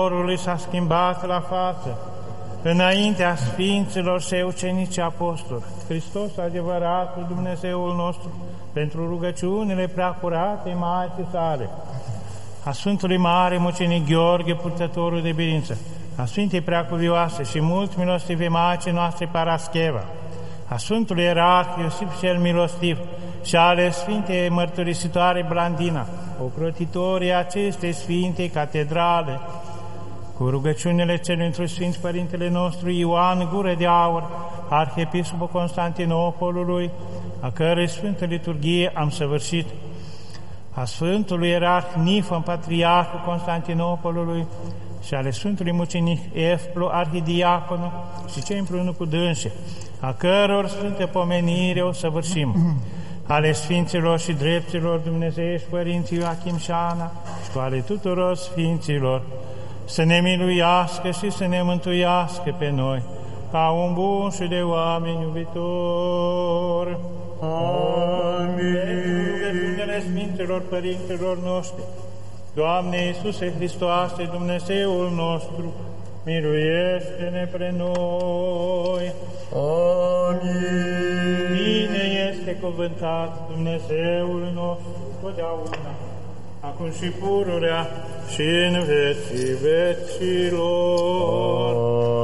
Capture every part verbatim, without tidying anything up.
Orului s-a schimbat la față, înaintea Sfinților și ucenici apostoli. Hristos, adevăratul Dumnezeul nostru, pentru rugăciunile preacurate Maicii sale, a Sfântului Mare Mucenic Gheorghe, purtătorul de birință, a Sfintei Preacuvioase și mulți milostivi Maicii noastre Parascheva, a Sfântului Ierarh Iosif cel Milostiv și ale Sfintei Mărturisitoare Blandina, ocrotitorii acestei Sfintei Catedrale, cu rugăciunile celui într Sfinț Părintele nostru Ioan Gură de Aur, Arhiepiscopul Constantinopolului, a cărei Sfântă Liturghie am săvârșit, a Sfântului Ierarh Nifon, Patriarhul Constantinopolului, și ale Sfântului Mucenic Efplu, Arhidiaconul, și cei împreună cu dânse, a căror Sfântă Pomenire o săvârșim, ale Sfinților și Dreptilor Dumnezeiești Părinții Ioachim și Ana, și cu ale tuturor Sfinților, să ne miluiască și să ne mântuiască pe noi, ca un bun și de oameni iubitor. Amin. Rugăciunile Sfinților Părinților noștri, Doamne Iisuse Hristoase, Dumnezeul nostru, miluiește-ne pre noi. Amin. Bine este cuvântat Dumnezeul nostru totdeauna, acum și pururea și în vecii vecilor.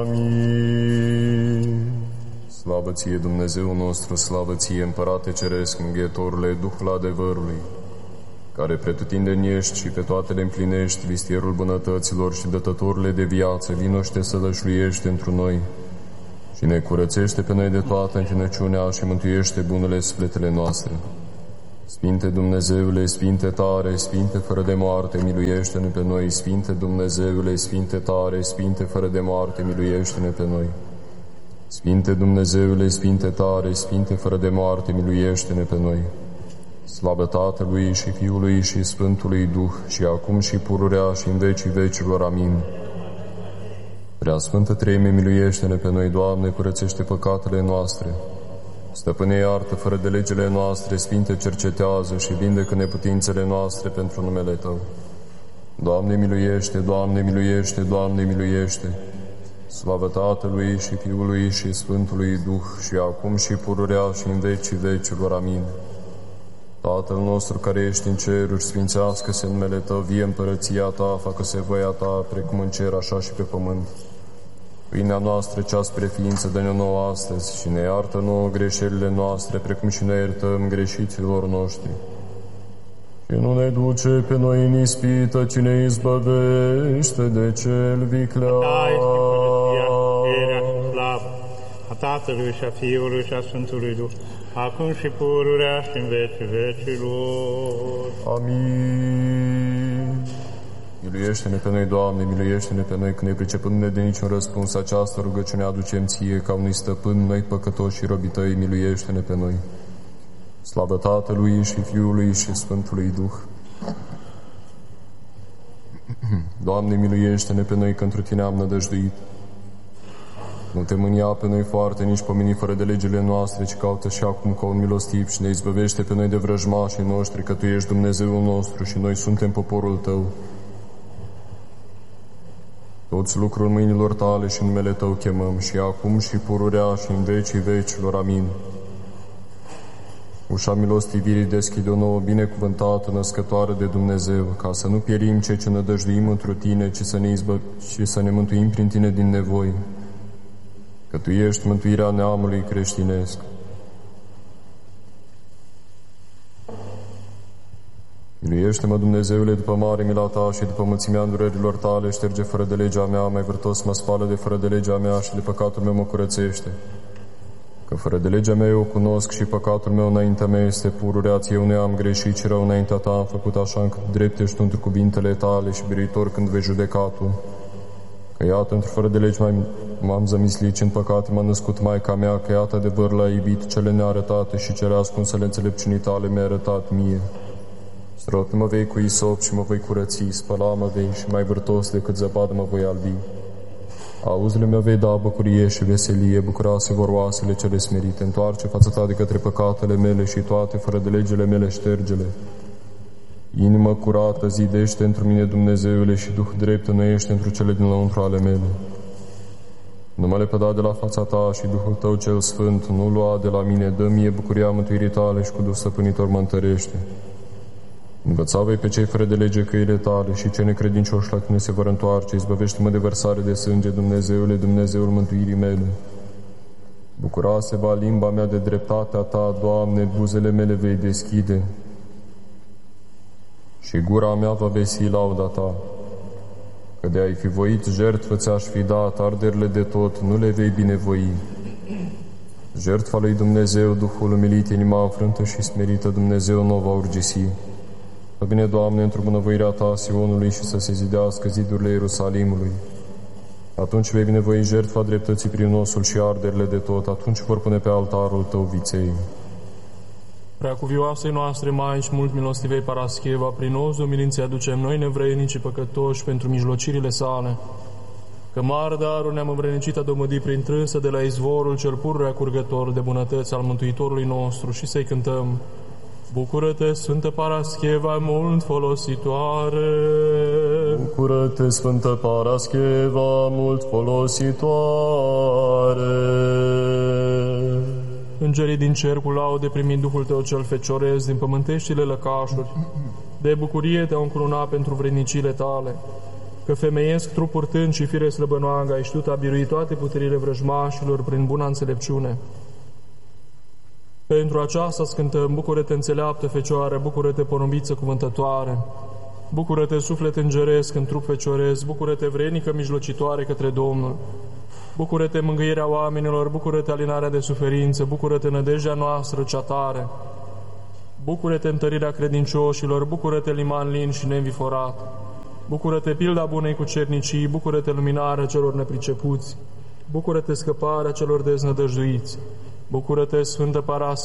Amin. Slavă ție, Dumnezeu nostru, slavă ție, Împărate Ceresc, Înghietorule, Duhul adevărului, care pretutindeni ești și pe toate le împlinești, vistierul bunătăților și dătătorile de viață, vino și te sălășluiește întru noi și ne curățește pe noi de toată întinăciunea și mântuiește bunele sufletele noastre. Sfinte Dumnezeule, Sfinte tare, Sfinte fără de moarte, miluiește-ne pe noi. Sfinte Dumnezeule, Sfinte tare, Sfinte fără de moarte, miluiește-ne pe noi. Sfinte Dumnezeule, Sfinte tare, Sfinte fără de moarte, miluiește-ne pe noi. Slavă Tatălui și Fiului și Sfântului Duh, și acum și pururea și în vecii vecilor. Amin. Prea Sfântă Treime, miluiește-ne pe noi, Doamne, curățește păcatele noastre. Stăpâne, iartă fără de legile noastre, Sfinte, cercetează și vindecă neputințele noastre pentru numele Tău. Doamne, miluiește, Doamne, miluiește, Doamne, miluiește. Slavă Tatălui și Fiului și Sfântului Duh, și acum și pururea și în vecii vecilor. Amin. Tatăl nostru care ești în ceruri, sfințească-se numele Tău, vie împărăția Ta, facă-se voia Ta, precum în cer, așa și pe pământ. Pâinea noastră cea spre ființă dă-ne nouă astăzi și ne iartă nouă greșelile noastre, precum și noi iertăm greșiților noștri. Și nu ne duce pe noi în ispită, ci ne izbăvește de cel viclean. Ta este împărăția, puterea și slava a Tatălui și a Fiului și a Sfântului Duh, acum și pururea și în vecii vecilor. Amin. Miluiește-ne pe noi, Doamne, miluiește-ne pe noi, când ne pricepându-ne de niciun răspuns, această rugăciune aducem Ție, ca unui stăpân, noi păcătoși și robii Tăi, miluiește-ne pe noi. Slavă Tatălui și Fiului și Sfântului Duh. Doamne, miluiește-ne pe noi, că întru Tine am nădăjduit. Nu te mânia pe noi foarte, nici pomeni fără de legile noastre, ci caută și acum ca un milostiv și ne izbăvește pe noi de vrăjmașii noștri, că Tu ești Dumnezeul nostru și noi suntem poporul Tău. Toți lucrul mâinilor Tale și numele Tău chemăm, și acum și pururea și în vecii vecilor. Amin. Ușa milostivirii deschide o nouă, binecuvântată, născătoare de Dumnezeu, ca să nu pierim cei ce nădăjduim întru Tine, ci să ne, izbă... și să ne mântuim prin Tine din nevoi, că Tu ești mântuirea neamului creștinesc. Miluiește-mă, Dumnezeule, după mare mila Ta și după mulțimea îndurărilor Tale, șterge fără de legea mea, mai vârtos mă spală de fără de legea mea și de păcatul meu mă curățește. Că fără de legea mea eu o cunosc și păcatul meu înaintea mea este pururea, eu nu am greșit și rău înaintea Ta am făcut, așa încât drept ești într cuvintele Tale și biruitor când vei judeca Tu. Că iată, într fără de legi m-am zămislit și în păcate m-a născut Maica mea, că iată adevăr l-a iubit, cele nearătate și cele ascunsele înțelepciunii Tale mi-a arătat mie. Strop-mă vei cu isop și mă voi curăți, spăla-mă vei și mai vârtos decât zăpadă mă voi albi. Auzile mea vei da bucurie și veselie, bucuroase vor oasele cele smerite. Întoarce fața Ta de către păcatele mele și toate fără de legile mele ștergele. Inimă curată zidește întru mine, Dumnezeule, și Duh drept înnoiește întru cele din lăuntru ale mele. Nu mă lepăda de la fața Ta și Duhul Tău cel Sfânt nu lua de la mine, dă mie bucuria mântuirii Tale și cu Duh stăpânitor mă întărește. Învăța-vei pe cei fără de lege căile Tale și cei necredincioși la Tine se vor întoarce. Izbăvește-mă de vărsare de sânge, Dumnezeule, Dumnezeul mântuirii mele. Bucura se va limba mea de dreptatea Ta, Doamne, buzele mele vei deschide și gura mea va vesti lauda Ta. Că de ai fi voit jertfă ți-aș fi dat, arderile de tot nu le vei binevoi. Jertfa lui Dumnezeu, Duhul umilit, inima înfrântă și smerită, Dumnezeu nu va urgisi. Fă bine, Doamne, într-o bunăvoirea Ta Sionului și să se zidească zidurile Ierusalimului. Atunci vei binevoi jertfa dreptății prin osul și arderile de tot, atunci vor pune pe altarul Tău viței. Preacuvioasei noastre Maici, mult milostivei Parascheva, prin oz umilinței aducem noi nevrednici păcătoși pentru mijlocirile sale. Că mari daruri ne-am învrednicit a domădi prin trânsă de la izvorul cel pururea curgător de bunătăți al Mântuitorului nostru și să-i cântăm: Bucură-te, Sfântă Parascheva, mult folositoare! Bucură-te, Sfântă Parascheva, mult folositoare! Îngerii din cer cu laude primind Duhul Tău cel fecioresc din pământeștile lăcașuri, de bucurie Te-au încurunat pentru vrednicile Tale, că femeiesc trup purtând și fire slăbănoagă, ai știut a birui toate puterile vrăjmașilor prin buna înțelepciune. Pentru aceasta scântăm: Bucură-te, înțeleaptă Fecioară, bucură-te, porumbiță cuvântătoare, bucură-te, suflet îngeresc în trup fecioresc, bucură-te, vrednică mijlocitoare către Domnul, bucură-te, mângâierea oamenilor, bucură-te, alinarea de suferință, bucură-te, nădejdea noastră cea tare, bucură-te, întărirea credincioșilor, bucură-te, liman lin și neînviforat, bucură-te, pilda bunei cucernicii, bucură-te, luminarea celor nepricepuți, bucură-te, scăparea celor deznădăjduiți, bucură-te, Sfântă Parascheva,